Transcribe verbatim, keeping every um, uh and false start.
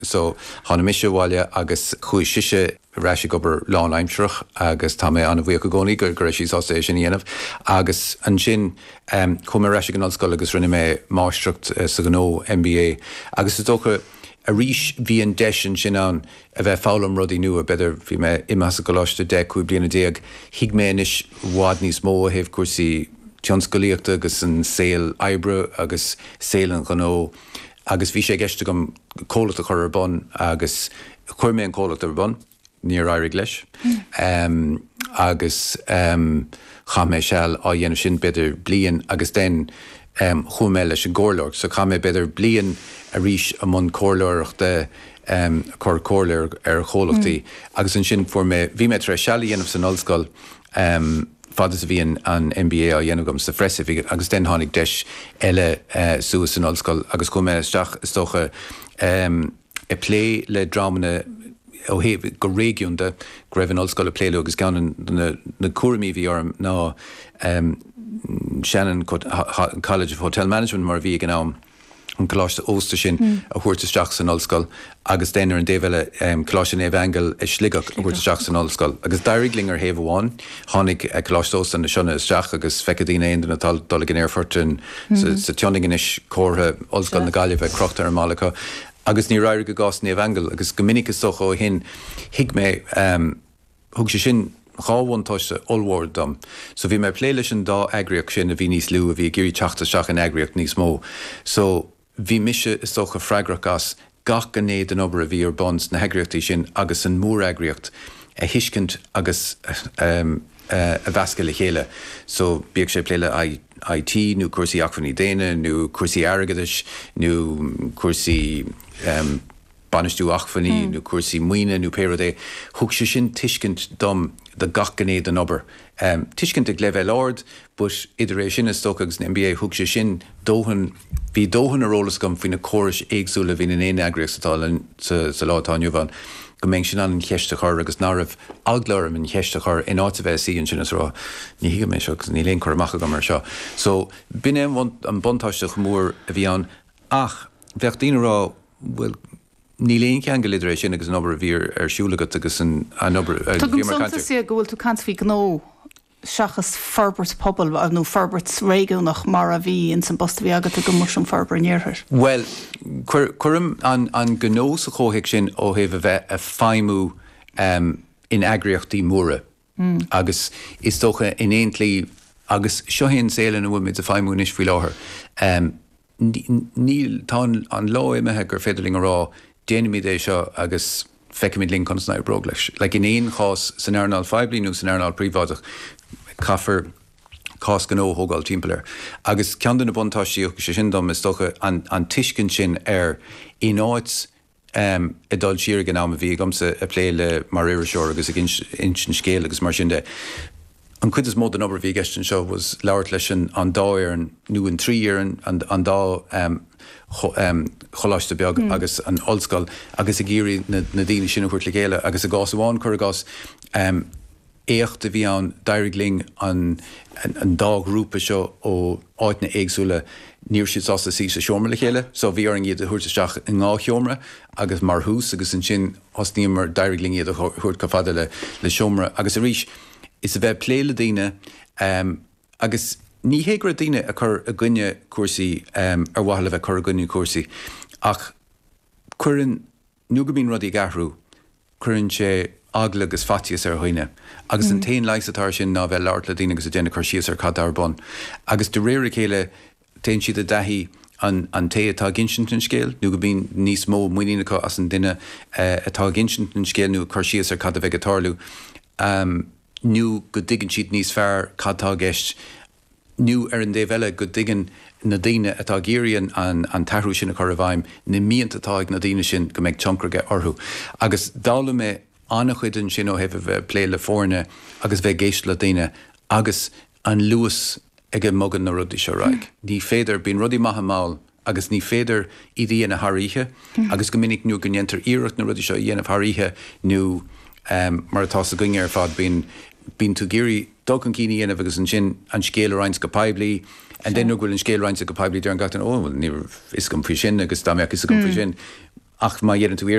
So hána mise bháile agus chuí siise ráise gobar lán aimseach agus tá mé anna bhíoh go gcónaí gur gur sí sásta sin dhéanamh agus an sin um, chum ráise an ollscoil agus rinne mé máistrucht uh, sa gó M B A agus is dócha a ríis bhí an deis sin an a bheith fálam rudí nua beidir bhí mé imasa go láiste de chuig bliana déag hiag mé inis bhád níos mó a heh cuasaí tionscoilíochta agus an saoil ebre agus saoil an gó agus bhí sé gceiste gom cólacht a chur ar bon agus chuir mé an cólacht ar bon níor airig leis um, agus um, cha mé seall á dhéanamh sin beidir blian agus den um, chuim mé leis an gcóirleach so cha mé beidir blian a ríis amon cóirleachta um, chur cóirleir ar cholachtaí agus an sin fuair mé bhí mé tre seall dhéanamh san ollscoil um, fadas a bhíon an M B A á dhéanamh gom sa freisa agus den tháinig deis eile uh, suas an ollscoil agus chum mé isteach is tócha um, i plé le drámanna ó héh go régiúnta go raibh an ollscoil a pléile agus gan na, na cuairmí bhí orm ná um, Shannon College of Hotel Management mar bhí gan am an choláiste ósta sin mm. a chuirteteach san ollscoil agus déanaar an déhile um, choláiste éh angel is sligach a chuirteteach san ollscoil agus dairigling ar héh bháin tháinig a choláiste ósta na sionna isteach agus fecadína aon na tal dola an airfortin mm. sa tioningin is cótha ollscoil na Gaillimh crochta ar Malacha agus ní rair go gás néh angel agus go minic is socha ó hin hiic mé um, thug sé sin cháhhaintáiste allhhar dom. So bhí mé plé leis an dá agriaach sin a bhí níos lú a bhí géirí teachta seach an agriaach níos mó. So bhí mise is socha freigrach as gach gan néad an obair a bhí ar bons na heagriachtaí sin agus an mór agriacht a hiiscint agus um, uh, a bhesca le chéile. So bíag sé pléile I T, nó cuasaí achfaní déine, nó cuasaí airgadis, nó cuasaí um, banistú achfaní, mm. nó cuasaí muoine, nó péradé. Thug sé sin tuiscint dom de gach gan néad an obair. Um, tuiscint ag leibh Lord, but idir éis sin is tócagus na M B A thug sé sin dóhan Bhí dóhan a rólas gom faoin na córais éagsúla bhín in éon agriaach satá sa, sa látá nniuhan go mbeidh sin an cheiste chur agus ná raibh aglairm in cheiste chur in áta bheith síon sin is rá ní hiige mé seo agus ní léon chur amach go mar seo. So bin é an bontáisteach mór a bhí an ach bheith daoine rá bhfuil ní léon cean go lidir sin agus an obair a bhír ar siúlagat agus an obair a bhí mar cantar. Tá go go bhfuil tú cant fhí gó seachas Ferbert pobl nó Ferbert réigiú nach mar a bhí in san bosta bhí agat a go mar an Ferber níorthir. Well, chuirm an, an gnó sa chóhéic sin ó héh bheith a feimú um, in agriachtaí móra. Mm. Agus is tócha in éontlí agus seohéon sélan a bhfuil mid a feimú níos faoi láthair. Um, níl tá an lá imethe gur féidirling a rá déanamid é seo agus feicimid linn chun sna brog leis. Like in éon chás san airnál feibli nó san airnál príomhádach caafar cás gan ó thógáil timpplair. Agus ceandan na buntáistíoch sé sin dom is tócha an, an tuiscin sin ar in áit um, i dul siar gan am a bhí gomsa a plé le mar ire seoir agus ag insin scéal agus mar sin de. An cuid is mód an obair bhí gestin seo was leabhart leis an dá ar an nu an trí ar an, an dá um, cho, um, choláiste beag mm. agus an ollscoil agus a géirí na, na daoine sin chuirt le chéile agus a gás bháin chur a gás um, éocht a bhí an dairigling an, an, an dágrúpa seo ó áitna éagsúla níor siad sásta sí sa seomra le chéile, so bhí ar an iad a thuirteteach in ngá cheomra agus mar hús agus an sin os ní mar dairigling iad a thuirt go fada le, le seomra agus a ríis is a bheith pléile daoine um, agus ní hégra daoine a chur a gunne cuasaí um, ar bhaile bheith chur a gunne cuasaí ach chuireann nu go bíon rudí gahrú chuireann sé agla agus fatias ar chuoine agus mm. an tain leisatar sin ná bheith leart le daoine agus a déanana chu síos ar cadar bon agus de réir chéile tain siad a dahí an, an té atá ginsintin scéal nu go bíon níos mó muoínacha as an duine uh, atá ginsintin scéal nu chu síos ar cad a vegetarlú um, nu go ddigann siad níos fearr cadtá gceist nu ar an déhheile go dtigan na daine atá géiríonn an, an tahrú sin a chur a bhaim na míontatá ag na daine sin go méid tioncraige orthú. Agus dála mé annach chuidann sin ó hebh bheith plé le fórne agus bheith géist le daine agus an luas ag an mogan na rudí seo raig. Ní féidir bín rudí maithe máil agus ní féidir i dhéana tharíthe agus go minic nu go nnéantar iirecht na rudí seo dhéanamh tharíthe nó um, mar atá sa gunge ar fad bín bín tú géirí dógan cíine dhéanamh agus an sin an scéal aráins go paibli an den bhfuil an scéal aráins go paibli ar an gatan ó ní is gom frí sin agus dámeach is gom frí sin ach má dhéann tú